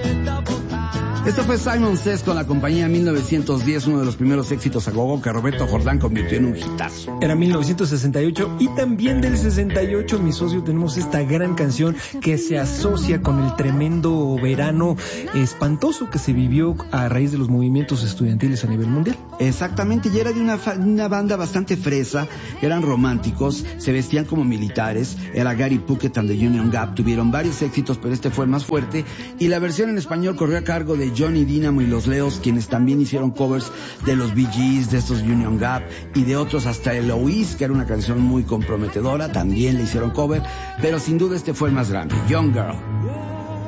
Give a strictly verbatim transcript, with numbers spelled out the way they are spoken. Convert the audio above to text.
Esto fue Simon Says con la compañía mil novecientos diez, uno de los primeros éxitos a gogo que Roberto Jordán convirtió en un hitazo. Era mil novecientos sesenta y ocho y también del sesenta y ocho, mi socio, tenemos esta gran canción que se asocia con el tremendo verano espantoso que se vivió a raíz de los movimientos estudiantiles a nivel mundial. Exactamente, y era de una, fa- una banda bastante fresa, eran románticos, se vestían como militares, era Gary Puckett and the Union Gap, tuvieron varios éxitos, pero este fue el más fuerte, y la versión en español corrió a cargo de Johnny Dynamo y los Leos, quienes también hicieron covers de los Bee Gees, de estos Union Gap y de otros, hasta Eloise, que era una canción muy comprometedora, también le hicieron cover, pero sin duda este fue el más grande, Young Girl.